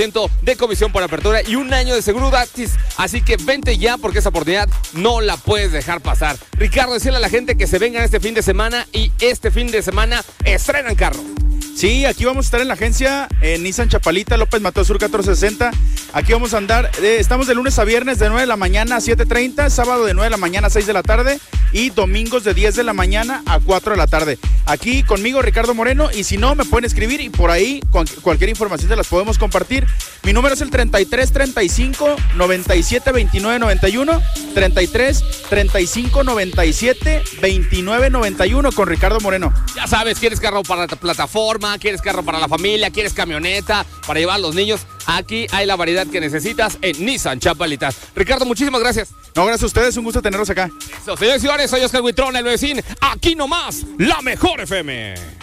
de comisión por apertura y 1 año de seguro gratis. Así que vente ya porque esa oportunidad no la puedes dejar pasar. Ricardo, decirle a la gente que se vengan este fin de semana y este fin de semana estrenan carro. Sí, aquí vamos a estar en la agencia en Nissan Chapalita, López Mateo Sur 1460. Aquí vamos a andar, estamos de lunes a viernes de 9 de la mañana a 7:30, sábado de 9 de la mañana a 6 de la tarde y domingos de 10 de la mañana a 4 de la tarde. Aquí conmigo, Ricardo Moreno, y si no, me pueden escribir y por ahí cualquier información se las podemos compartir. Mi número es el 33 35 97 29 91, 33 35 97 29 91 con Ricardo Moreno. Ya sabes, quieres carro para la plataforma, quieres carro para la familia, quieres camioneta para llevar a los niños. Aquí hay la variedad que necesitas en Nissan Chapalitas. Ricardo, muchísimas gracias. No, gracias a ustedes, un gusto tenerlos acá. Eso, señores y señores, soy Oscar Huitrón, el vecino. Aquí nomás, la mejor FM.